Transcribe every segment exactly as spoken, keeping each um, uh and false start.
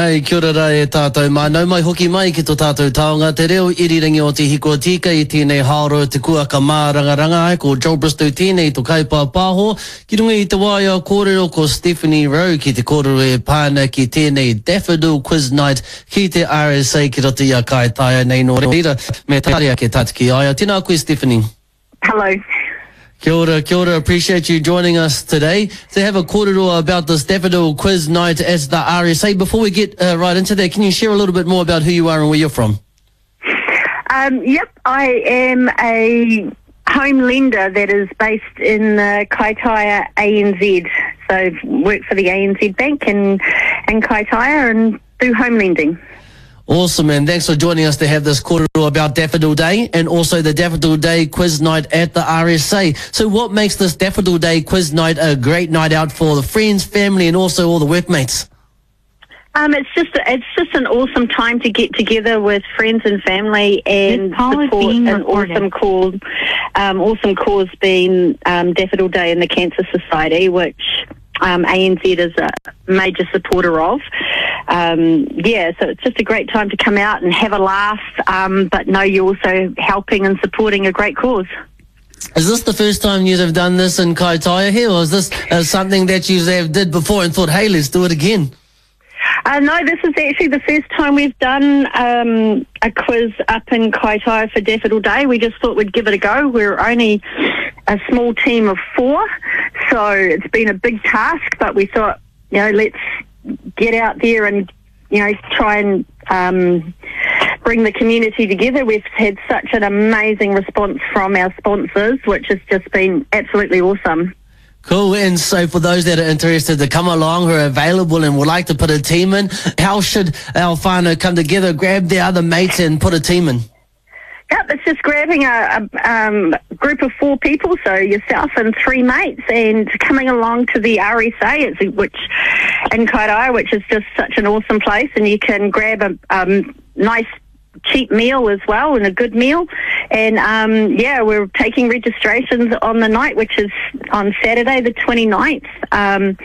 Ai, kia ora e tātou mai. Nau mai hoki mai ki tō tātou taonga. Te reo irirangi o te hiko tika i tēnei haoro te kuaka mā rangaranga ai ko Joel Bristow tēnei tō kaipā pāho. Ki runga i te waia kōrero ko Stephanie Rowe ki te kōrero e pāna ki tēnei Daffodil Quiz Night ki te R S A ki roto i a kai taia nei no reira. Me tāria ke tātiki aia. Tēnā koe Stephanie. Hello. Kia ora, kia ora. Appreciate you joining us today to have a kōrero about this Daffodil Quiz Night at the R S A. Before we get uh, right into that, can you share a little bit more about who you are and where you're from? Um, yep, I am a home lender that is based in the Kaitaia A N Z. So I work for the A N Z Bank in, in Kaitaia and do home lending. Awesome, and thanks for joining us to have this kōrero about Daffodil Day and also the Daffodil Day Quiz Night at the R S A. So what makes this Daffodil Day Quiz Night a great night out for the friends, family and also all the workmates? Um, it's just it's just an awesome time to get together with friends and family and support an awesome cause, um, awesome cause being um, Daffodil Day in the Cancer Society, which um, A N Z is a major supporter of. Um, yeah, so it's just a great time to come out and have a laugh, um, but know you're also helping and supporting a great cause. Is this the first time you have done this in Kaitaia here, or is this uh, something that you have did before and thought, hey, let's do it again? Uh, no, this is actually the first time we've done um, a quiz up in Kaitaia for Daffodil Day. We just thought we'd give it a go. We're only a small team of four, so it's been a big task, but we thought, you know, let's get out there and, you know, try and um, bring the community together. We've had such an amazing response from our sponsors, which has just been absolutely awesome. Cool, and so for those that are interested to come along, who are available and would like to put a team in, how should our whānau come together, grab their other mates and put a team in? Yep, it's just grabbing a, a um, group of four people, so yourself and three mates, and coming along to the R S A, it's, which in Kaitaia, which is just such an awesome place, and you can grab a um, nice cheap meal as well, and a good meal. And um, yeah, we're taking registrations on the night, which is on Saturday the twenty-ninth. Um,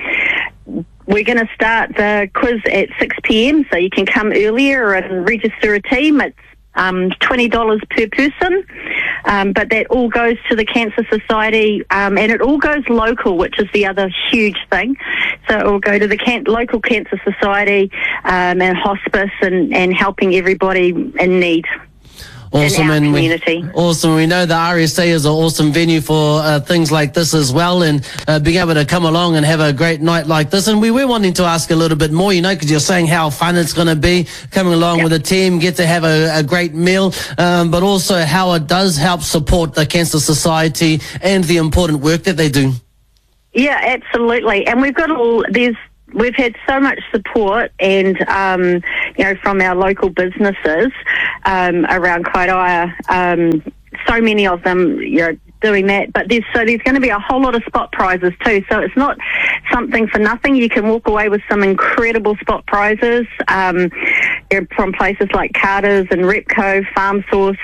we're going to start the quiz at six p m, so you can come earlier and register a team. It's um, twenty dollars per person, um, but that all goes to the Cancer Society, um, and it all goes local, which is the other huge thing. So it will go to the can- local Cancer Society um, and hospice and, and helping everybody in need. Awesome, in our and community. We, awesome. We know the R S A is an awesome venue for uh, things like this as well, and uh, being able to come along and have a great night like this. And we were wanting to ask a little bit more, you know, because you're saying how fun it's going to be coming along yep. with a team, get to have a, a great meal, um, but also how it does help support the Cancer Society and the important work that they do. Yeah, absolutely. And we've got all there's. We've had so much support and, um, you know, from our local businesses um, around Kaitaia, um, so many of them, you know, doing that. But there's so there's going to be a whole lot of spot prizes too. So it's not something for nothing. You can walk away with some incredible spot prizes um, from places like Carter's and Repco, Farm Source,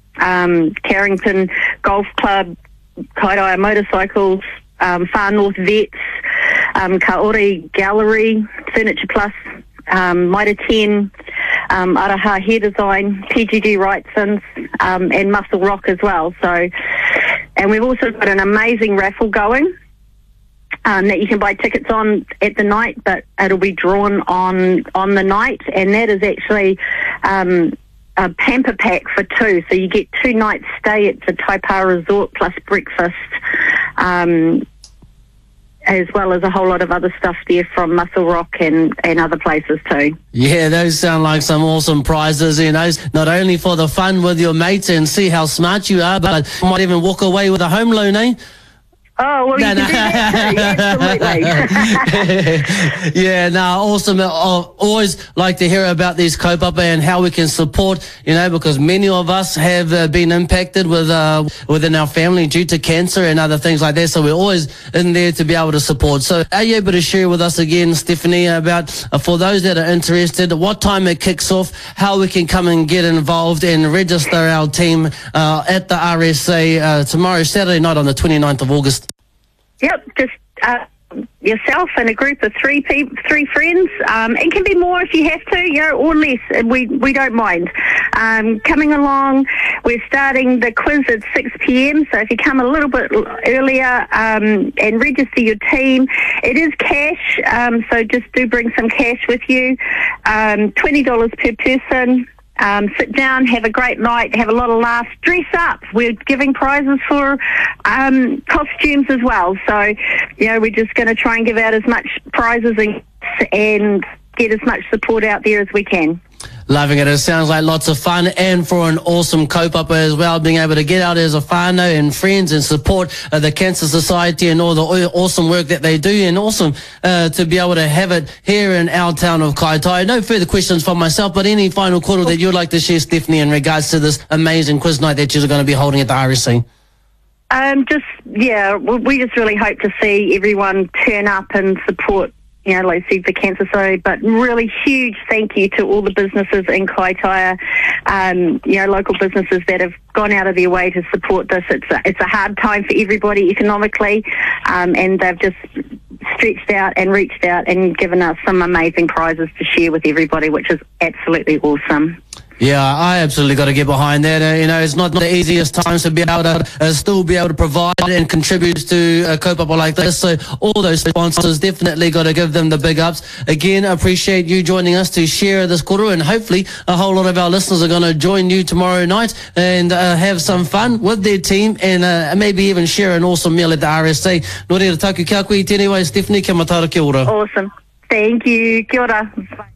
um, Carrington Golf Club, Kaitaia Motorcycles, um, Far North Vets, Um, Kaori Gallery, Furniture Plus, um, Mitre ten, um, Araha Hair Design, P G G Wrightsons, um, and Muscle Rock as well. So, and we've also got an amazing raffle going um, that you can buy tickets on at the night, but it'll be drawn on on the night, and that is actually um, a pamper pack for two. So you get two nights stay at the Taipa Resort plus breakfast. Um, as well as a whole lot of other stuff there from Muscle Rock and, and other places too. Yeah, those sound like some awesome prizes, you know, not only for the fun with your mates and see how smart you are, but you might even walk away with a home loan, eh? Oh, well, no, you no. can do that too. Absolutely. Yeah, no, awesome. I always like to hear about these kaupapa and how we can support, you know, because many of us have uh, been impacted with uh, within our family due to cancer and other things like that. So we're always in there to be able to support. So are you able to share with us again, Stephanie, about uh, for those that are interested, what time it kicks off, how we can come and get involved and register our team uh, at the R S A uh, tomorrow, Saturday night on the twenty-ninth of August? Yep, just uh, yourself and a group of three people, three friends. Um, it can be more if you have to, you know, or less. We we don't mind. Um, coming along, we're starting the quiz at six p.m. So if you come a little bit earlier um, and register your team, it is cash. Um, so just do bring some cash with you. Um, twenty dollars per person. Um, sit down, have a great night, have a lot of laughs, dress up. We're giving prizes for um, costumes as well. So, you know, we're just going to try and give out as much prizes and, and get as much support out there as we can. Loving it. It sounds like lots of fun, and for an awesome kaupapa as well, being able to get out as a whānau and friends and support uh, the Cancer Society and all the awesome work that they do, and awesome uh, to be able to have it here in our town of Kaitaia. No further questions from myself, but any final koro that you'd like to share, Stephanie, in regards to this amazing quiz night that you're going to be holding at the R S C? Um, just, yeah, we just really hope to see everyone turn up and support, you know, like Seed for Cancer Society, but really huge thank you to all the businesses in Kaitaia, um, you know, local businesses that have gone out of their way to support this. It's a, it's a hard time for everybody economically, um, and they've just stretched out and reached out and given us some amazing prizes to share with everybody, which is absolutely awesome. Yeah, I absolutely got to get behind that. Uh, you know, it's not the easiest times to be able to uh, still be able to provide and contribute to a kaupapa like this. So all those sponsors, definitely got to give them the big ups. Again, appreciate you joining us to share this koro, and hopefully a whole lot of our listeners are going to join you tomorrow night and uh, have some fun with their team, and uh, maybe even share an awesome meal at the R S C. Nō reira taku kia koe, tēnei wai, Stephanie, kia matara, kia ora. Awesome. Thank you. Kia ora.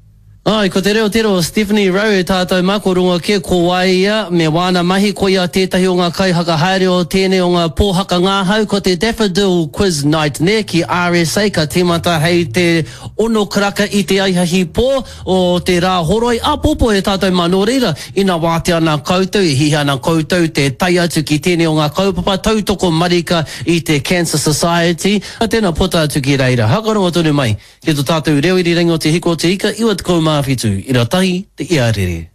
Ai, ko te reo tero Stephanie Rowe e tātou makorunga ke ko waia me wana mahi ko ia tētahi o ngā kai hakahaere o tēnei o ngā pōhaka ngāhau ko te Daffodil Quiz Night ne ki R S A ka tīmata hei te ono karaka i te aihahi pō o te rā horoi a popo e tātou mano reira ina wātea nā koutou i hiha nā koutou te tai atu ki tēnei o ngā kaupapa tautoko marika i te Cancer Society a tēnā pota atu ki reira hakaronga tonu mai ke tō tātou reo iri ringo te hiko te ika iwa te kaumā whitu, ira tahi te ia rere.